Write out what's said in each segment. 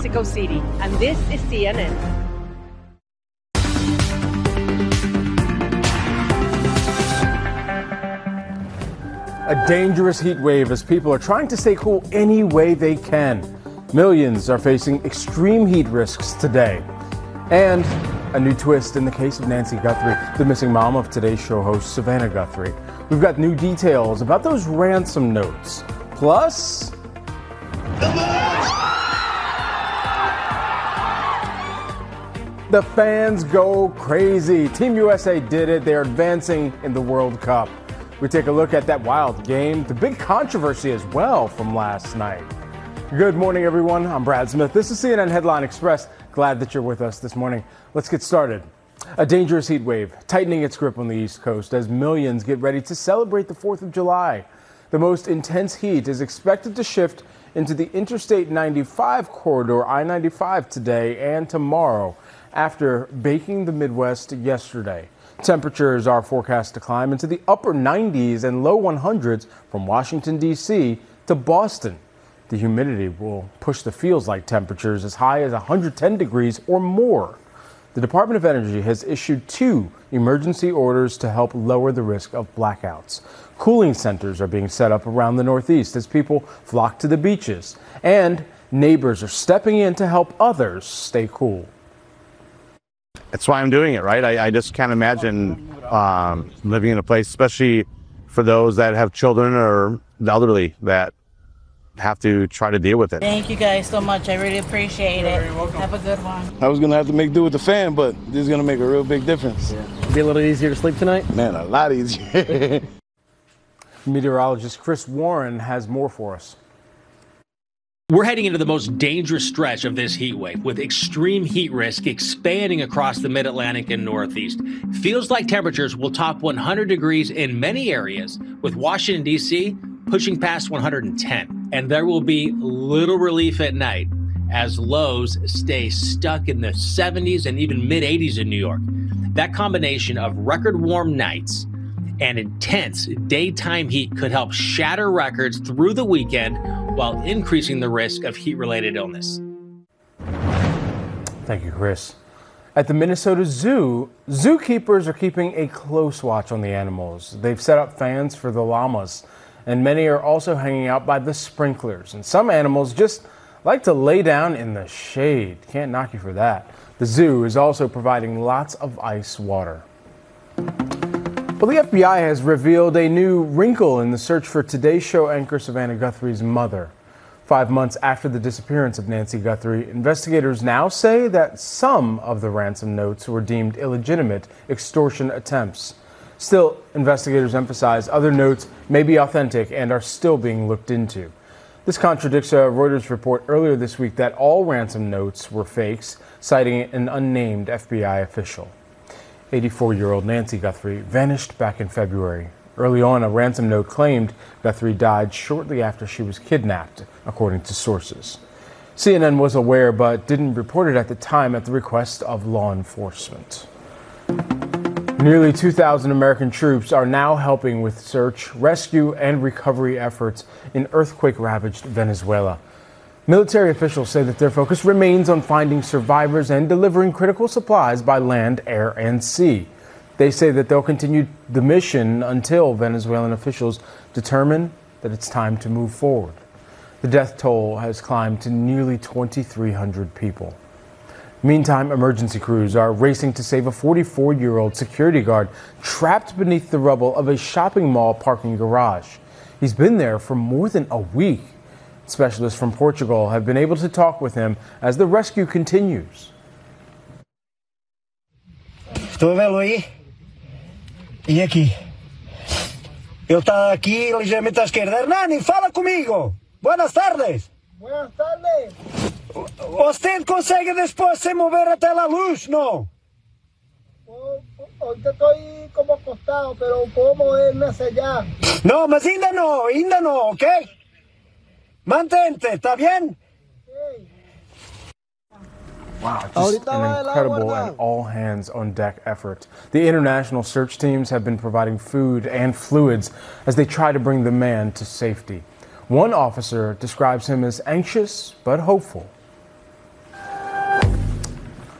Mexico City. And this is CNN. A dangerous heat wave as people are trying to stay cool any way they can. Millions are facing extreme heat risks today. And a new twist in the case of Nancy Guthrie, the missing mom of today's show host, Savannah Guthrie. We've got new details about those ransom notes. Plus, the fans go crazy. Team USA did it. They're advancing in the World Cup. We take a look at that wild game, the big controversy as well from last night. Good morning, everyone. I'm Brad Smith. This is CNN Headline Express. Glad that you're with us this morning. Let's get started. A dangerous heat wave tightening its grip on the East Coast as millions get ready to celebrate the 4th of July. The most intense heat is expected to shift into the Interstate 95 corridor, I-95, today and tomorrow after baking the Midwest yesterday. Temperatures are forecast to climb into the upper 90s and low 100s from Washington, D.C. to Boston. The humidity will push the feels-like temperatures as high as 110 degrees or more. The Department of Energy has issued 2 emergency orders to help lower the risk of blackouts. Cooling centers are being set up around the Northeast as people flock to the beaches, and neighbors are stepping in to help others stay cool. That's why I'm doing it, right? I just can't imagine living in a place, especially for those that have children or the elderly that have to try to deal with it. Thank you guys so much. I really appreciate it. Have a good one. I was going to have to make do with the fan, but this is going to make a real big difference. Yeah. Be a little easier to sleep tonight? Man, a lot easier. Meteorologist Chris Warren has more for us. We're heading into the most dangerous stretch of this heat wave, with extreme heat risk expanding across the mid-Atlantic and Northeast. Feels like temperatures will top 100 degrees in many areas, with Washington, D.C. pushing past 110. And there will be little relief at night as lows stay stuck in the 70s and even mid-80s in New York. That combination of record warm nights and intense daytime heat could help shatter records through the weekend while increasing the risk of heat-related illness. Thank you, Chris. At the Minnesota Zoo, zookeepers are keeping a close watch on the animals. They've set up fans for the llamas, and many are also hanging out by the sprinklers. And some animals just like to lay down in the shade. Can't knock you for that. The zoo is also providing lots of ice water. Well, the FBI has revealed a new wrinkle in the search for Today Show anchor Savannah Guthrie's mother. 5 months after the disappearance of Nancy Guthrie, investigators now say that some of the ransom notes were deemed illegitimate extortion attempts. Still, investigators emphasize other notes may be authentic and are still being looked into. This contradicts a Reuters report earlier this week that all ransom notes were fakes, citing an unnamed FBI official. 84-year-old Nancy Guthrie vanished back in February. Early on, a ransom note claimed Guthrie died shortly after she was kidnapped, according to sources. CNN was aware but didn't report it at the time at the request of law enforcement. Nearly 2,000 American troops are now helping with search, rescue, and recovery efforts in earthquake-ravaged Venezuela. Military officials say that their focus remains on finding survivors and delivering critical supplies by land, air, and sea. They say that they'll continue the mission until Venezuelan officials determine that it's time to move forward. The death toll has climbed to nearly 2,300 people. Meantime, emergency crews are racing to save a 44-year-old security guard trapped beneath the rubble of a shopping mall parking garage. He's been there for more than a week. Specialists from Portugal have been able to talk with him as the rescue continues. Estou a vê-lo aí? E aqui? Ele está aqui ligeiramente à esquerda. Hernani, fala comigo! Buenas tardes! Buenas tardes! Você consegue depois se mover até a luz, não? Ahorita estoy como acostado, pero puedo moverme hacia allá. No, mas ainda não, ¿ok? Mantente, ¿está bien? Wow, just an incredible and all-hands-on-deck effort. The international search teams have been providing food and fluids as they try to bring the man to safety. One officer describes him as anxious but hopeful.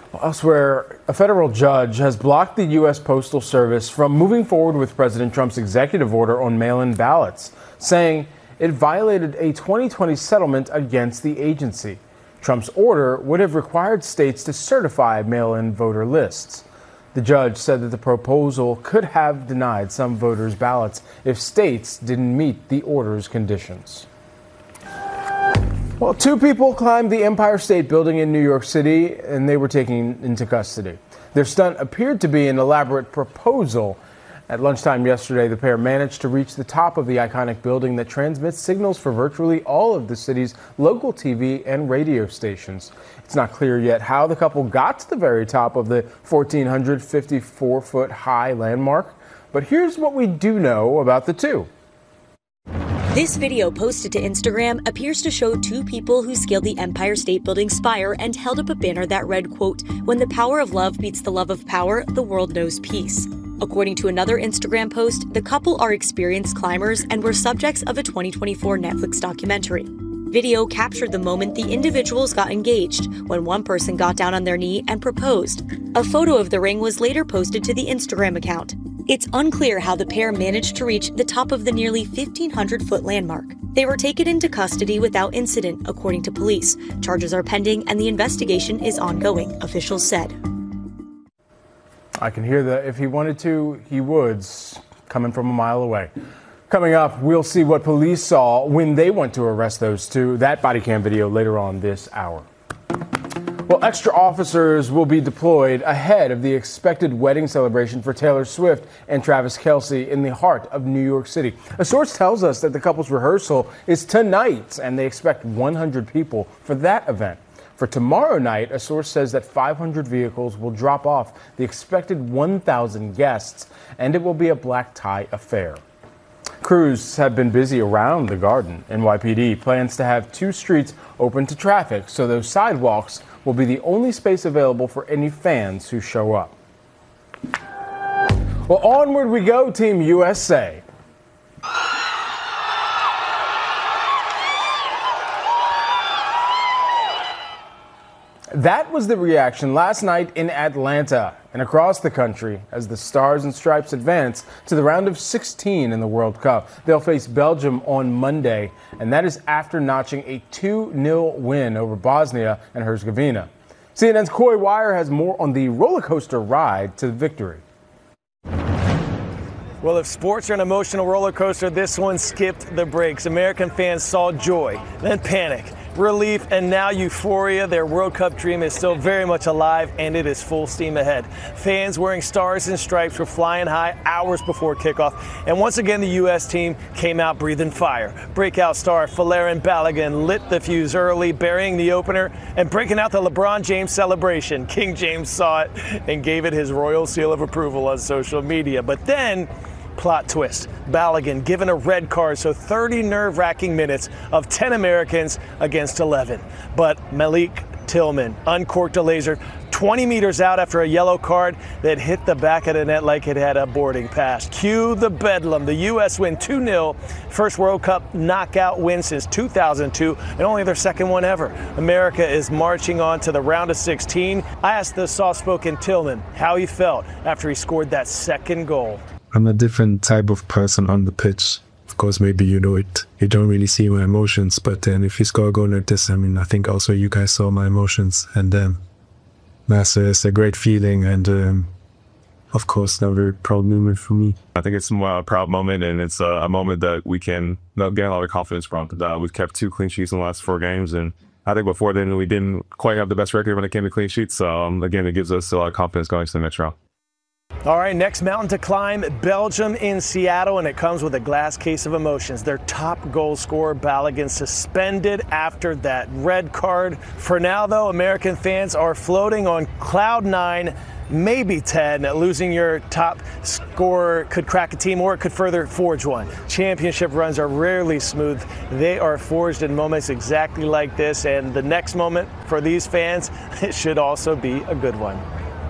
Elsewhere, a federal judge has blocked the U.S. Postal Service from moving forward with President Trump's executive order on mail-in ballots, saying it violated a 2020 settlement against the agency. Trump's order would have required states to certify mail-in voter lists. The judge said that the proposal could have denied some voters' ballots if states didn't meet the order's conditions. Well, two people climbed the Empire State Building in New York City, and they were taken into custody. Their stunt appeared to be an elaborate proposal. At lunchtime yesterday, the pair managed to reach the top of the iconic building that transmits signals for virtually all of the city's local TV and radio stations. It's not clear yet how the couple got to the very top of the 1,454-foot high landmark, but here's what we do know about the two. This video posted to Instagram appears to show two people who scaled the Empire State Building spire and held up a banner that read, quote, "When the power of love meets the love of power, the world knows peace." According to another Instagram post, the couple are experienced climbers and were subjects of a 2024 Netflix documentary. Video captured the moment the individuals got engaged, when one person got down on their knee and proposed. A photo of the ring was later posted to the Instagram account. It's unclear how the pair managed to reach the top of the nearly 1,500-foot landmark. They were taken into custody without incident, according to police. Charges are pending and the investigation is ongoing, officials said. I can hear that if he wanted to, he would, coming from a mile away. Coming up, we'll see what police saw when they went to arrest those two. That body cam video later on this hour. Well, extra officers will be deployed ahead of the expected wedding celebration for Taylor Swift and Travis Kelce in the heart of New York City. A source tells us that the couple's rehearsal is tonight, and they expect 100 people for that event. For tomorrow night, a source says that 500 vehicles will drop off the expected 1,000 guests, and it will be a black tie affair. Crews have been busy around the Garden. NYPD plans to have 2 streets open to traffic, so those sidewalks will be the only space available for any fans who show up. Well, onward we go, Team USA. That was the reaction last night in Atlanta and across the country as the Stars and Stripes advance to the round of 16 in the World Cup. They'll face Belgium on Monday, and that is after notching a 2-0 win over Bosnia and Herzegovina. CNN's Coy Wire has more on the roller coaster ride to victory. Well, if sports are an emotional roller coaster, this one skipped the brakes. American fans saw joy, then panic, relief, and now euphoria. Their World Cup dream is still very much alive, and it is full steam ahead. Fans wearing Stars and Stripes were flying high hours before kickoff, and once again the U.S. team came out breathing fire. Breakout star Folarin Balogun lit the fuse early, burying the opener and breaking out the LeBron James celebration. King James saw it and gave it his royal seal of approval on social media. But then, plot twist, Balogun given a red card, so 30 nerve-wracking minutes of 10 Americans against 11. But Malik Tillman uncorked a laser 20 meters out after a yellow card that hit the back of the net like it had a boarding pass. Cue the bedlam. The U.S. win 2-0, first World Cup knockout win since 2002, and only their second one ever. America is marching on to the round of 16. I asked the soft-spoken Tillman how he felt after he scored that second goal. I'm a different type of person on the pitch. Of course, maybe you know it. You don't really see my emotions, but then if you score a goal like this, I mean, I think also you guys saw my emotions, and it's a great feeling, and of course, a very proud moment for me. I think it's a proud moment, and it's a moment that we can gain a lot of confidence from. We've kept 2 clean sheets in the last 4 games, and I think before then we didn't quite have the best record when it came to clean sheets. So again, it gives us a lot of confidence going to the next round. All right, next mountain to climb, Belgium in Seattle, and it comes with a glass case of emotions. Their top goal scorer, Balogun, suspended after that red card. For now, though, American fans are floating on cloud 9, maybe 10. Losing your top scorer could crack a team, or it could further forge one. Championship runs are rarely smooth. They are forged in moments exactly like this, and the next moment for these fans, it should also be a good one.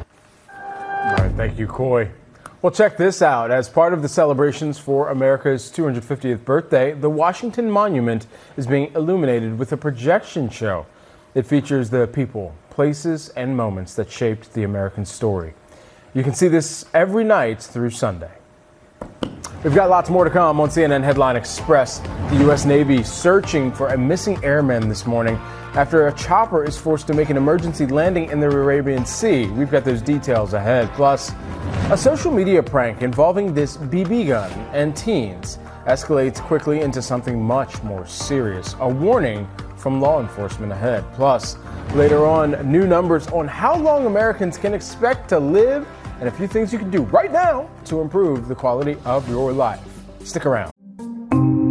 All right, thank you, Coy. Well, check this out. As part of the celebrations for America's 250th birthday, the Washington Monument is being illuminated with a projection show. It features the people, places, and moments that shaped the American story. You can see this every night through Sunday. We've got lots more to come on CNN Headline Express. The U.S. Navy searching for a missing airman this morning after a chopper is forced to make an emergency landing in the Arabian Sea. We've got those details ahead. Plus, a social media prank involving this BB gun and teens escalates quickly into something much more serious. A warning from law enforcement ahead. Plus, later on, new numbers on how long Americans can expect to live and a few things you can do right now to improve the quality of your life. Stick around.